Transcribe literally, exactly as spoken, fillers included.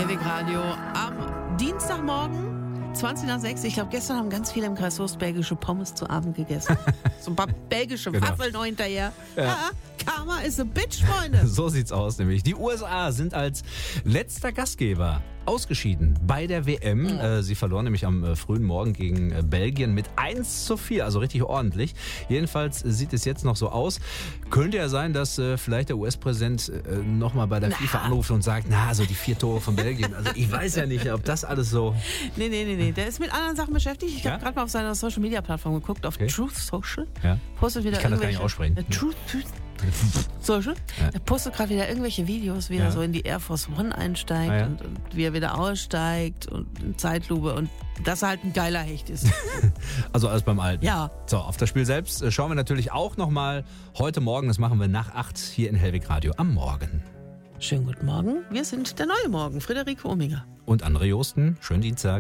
Hellweg Radio am Dienstagmorgen, zwanzig nach sechs. Ich glaube, gestern haben ganz viele im Kreis Soest belgische Pommes zu Abend gegessen. So ein paar belgische Genau. Waffeln noch hinterher. Ja. Ja, Karma is a bitch, Freunde. So sieht's aus nämlich. Die U S A sind als letzter Gastgeber ausgeschieden bei der W M. Mhm. Äh, sie verloren nämlich am äh, frühen Morgen gegen äh, Belgien mit eins zu vier, also richtig ordentlich. Jedenfalls äh, sieht es jetzt noch so aus. Könnte ja sein, dass äh, vielleicht der U S-Präsident äh, nochmal bei der Na. FIFA anruft und sagt, na, also die vier Tore von Belgien. Also ich weiß ja nicht, ob das alles so... Nee, nee, nee, nee. Der ist mit anderen Sachen beschäftigt. Ich Ja? habe gerade mal auf seiner Social-Media-Plattform geguckt, auf Okay. Truth Social. Ja. Postet wieder Ich kann das gar nicht irgendwelche- aussprechen. Äh, Truth, Truth Social. Ja. Er postet gerade wieder irgendwelche Videos, wie Ja. er so in die Air Force One einsteigt Ah, ja. und, und wie er wieder aussteigt und in Zeitlupe und dass er halt ein geiler Hecht ist. Also alles beim Alten. Ja. So, auf das Spiel selbst äh, schauen wir natürlich auch nochmal heute Morgen. Das machen wir nach acht hier in Hellweg Radio am Morgen. Schönen guten Morgen. Wir sind der neue Morgen. Friederike Ominger. Und André Josten, schönen Dienstag.